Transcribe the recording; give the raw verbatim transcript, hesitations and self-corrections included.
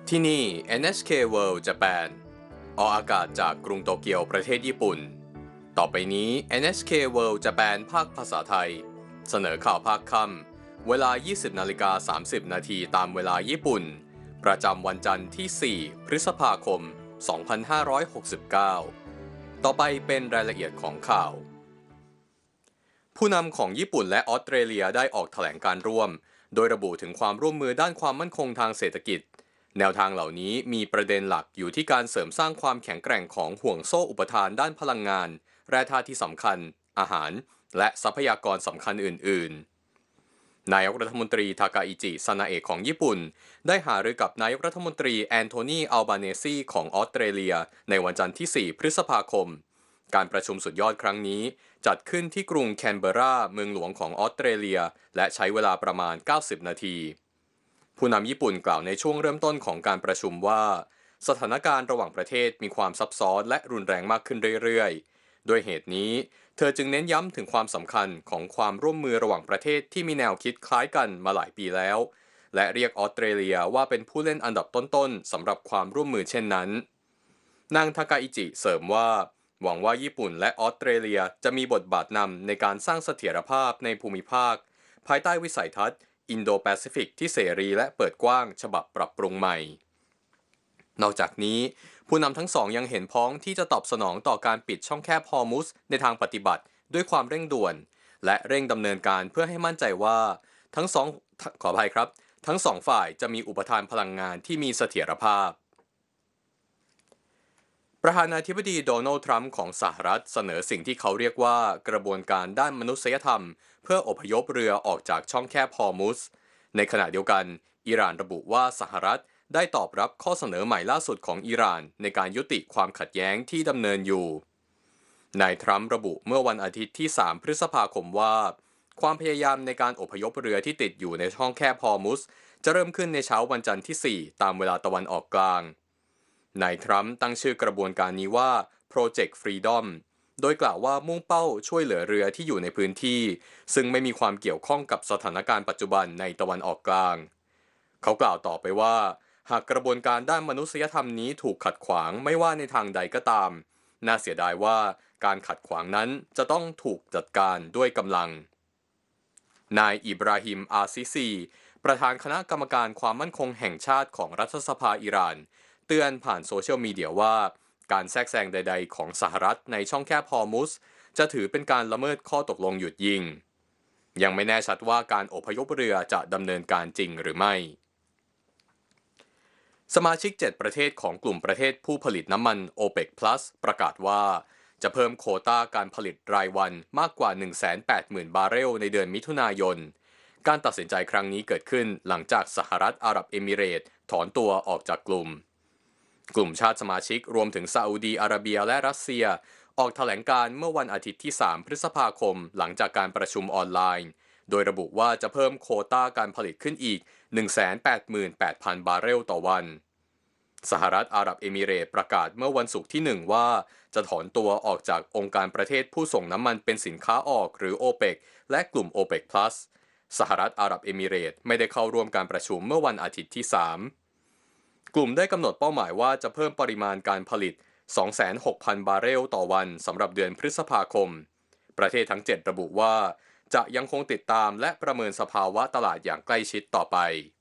ที่นี่ เอ็น เอช เค World Japan ออกอากาศจากกรุงโตเกียวประเทศญี่ปุ่นต่อไปนี้ เอ็น เอช เค World Japan ภาคภาษาไทยเสนอข่าวภาคค่ำเวลา ยี่สิบนาฬิกาสามสิบนาทีตามเวลาญี่ปุ่นประจำวันจันทร์ที่ สี่ พฤษภาคม สองพันห้าร้อยหกสิบเก้า ต่อไปเป็นรายละเอียดของข่าวผู้นำของญี่ปุ่นและออสเตรเลียได้ออกแถลงการร่วมโดยระบุถึงความร่วมมือด้านความมั่นคงทางเศรษฐกิจแนวทางเหล่านี้มีประเด็นหลักอยู่ที่การเสริมสร้างความแข็งแกร่งของห่วงโซ่อุปทานด้านพลังงานแร่ธาตุที่สำคัญอาหารและทรัพยากรสำคัญอื่นๆนายกรัฐมนตรีทากาอิจิซานาเอะของญี่ปุ่นได้หารือกับนายกรัฐมนตรีแอนโทนีอัลบาเนซีของออสเตรเลียในวันจันทร์ที่ สี่ พฤษภาคมการประชุมสุดยอดครั้งนี้จัดขึ้นที่กรุงแคนเบอร์ราเมืองหลวงของออสเตรเลียและใช้เวลาประมาณเก้าสิบนาทีผู้นำญี่ปุ่นกล่าวในช่วงเริ่มต้นของการประชุมว่าสถานการณ์ระหว่างประเทศมีความซับซ้อนและรุนแรงมากขึ้นเรื่อยๆโดยเหตุนี้เธอจึงเน้นย้ำถึงความสำคัญของความร่วมมือระหว่างประเทศที่มีแนวคิดคล้ายกันมาหลายปีแล้วและเรียกออสเตรเลียว่าเป็นผู้เล่นอันดับต้นๆสำหรับความร่วมมือเช่นนั้นนางทากาอิจิเสริมว่าหวังว่าญี่ปุ่นและออสเตรเลียจะมีบทบาทนำในการสร้างเสถียรภาพในภูมิภาคภายใต้วิสัยทัศน์อินโดแปซิฟิกที่เสรีและเปิดกว้างฉบับปรับปรุงใหม่นอกจากนี้ผู้นำทั้งสองยังเห็นพ้องที่จะตอบสนองต่อการปิดช่องแคบฮอร์มุสในทางปฏิบัติด้วยความเร่งด่วนและเร่งดำเนินการเพื่อให้มั่นใจว่าทั้งสองขออภัยครับทั้งสองฝ่ายจะมีอุปทานพลังงานที่มีเสถียรภาพประธานาธิบดีโดนัลด์ทรัมป์ของสหรัฐเสนอสิ่งที่เขาเรียกว่ากระบวนการด้านมนุษยธรรมเพื่ออพยพเรือออกจากช่องแคบฮอร์มุสในขณะเดียวกันอิหร่านระบุว่าสหรัฐได้ตอบรับข้อเสนอใหม่ล่าสุดของอิหร่านในการยุติความขัดแย้งที่ดำเนินอยู่นายทรัมป์ระบุเมื่อวันอาทิตย์ที่ สาม พฤษภาคมว่าความพยายามในการอพยพเรือที่ติดอยู่ในช่องแคบฮอร์มุสจะเริ่มขึ้นในเช้าวันจันทร์ที่ สี่ ตามเวลาตะวันออกกลางนายทรัมป์ตั้งชื่อกระบวนการนี้ว่า Project Freedom โดยกล่าวว่ามุ่งเป้าช่วยเหลือเรือที่อยู่ในพื้นที่ซึ่งไม่มีความเกี่ยวข้องกับสถานการณ์ปัจจุบันในตะวันออกกลางเขากล่าวต่อไปว่าหากกระบวนการด้านมนุษยธรรมนี้ถูกขัดขวางไม่ว่าในทางใดก็ตามน่าเสียดายว่าการขัดขวางนั้นจะต้องถูกจัดการด้วยกำลังนายอิบราฮิมอาซิซีประธานคณะกรรมการความมั่นคงแห่งชาติของรัฐสภาอิหร่านเตือนผ่านโซเชียลมีเดียว่าการแทรกแซงใดๆของสหรัฐในช่องแคบฮอร์มุสจะถือเป็นการละเมิดข้อตกลงหยุดยิงยังไม่แน่ชัดว่าการอพยพเรือจะดำเนินการจริงหรือไม่สมาชิกเจ็ดประเทศของกลุ่มประเทศผู้ผลิตน้ำมัน โอ เปก Plus ประกาศว่าจะเพิ่มโควต้าการผลิตรายวันมากกว่า หนึ่งแสนแปดหมื่น บาร์เรลในเดือนมิถุนายนการตัดสินใจครั้งนี้เกิดขึ้นหลังจากสหรัฐอาหรับเอมิเรตส์ถอนตัวออกจากกลุ่มกลุ่มชาติสมาชิกรวมถึงซาอุดีอาระเบียและรัสเซียออกแถลงการเมื่อวันอาทิตย์ที่ สาม พฤษภาคมหลังจากการประชุมออนไลน์โดยระบุว่าจะเพิ่มโควต้าการผลิตขึ้นอีก หนึ่งแสนแปดหมื่นแปดพัน บาร์เรลต่อวันสหรัฐอาหรับเอมิเรตส์ประกาศเมื่อวันศุกร์ที่ หนึ่ง ว่าจะถอนตัวออกจากองค์การประเทศผู้ส่งน้ำมันเป็นสินค้าออกหรือ โอ เปก และกลุ่ม โอ เปก Plus สหรัฐอาหรับเอมิเรตส์ไม่ได้เข้าร่วมการประชุมเมื่อวันอาทิตย์ที่ สามกลุ่มได้กำหนดเป้าหมายว่าจะเพิ่มปริมาณการผลิต สองแสนหกพัน บาร์เรลต่อวันสำหรับเดือนพฤษภาคมประเทศทั้งเจ็ดระบุว่าจะยังคงติดตามและประเมินสภาวะตลาดอย่างใกล้ชิดต่อไป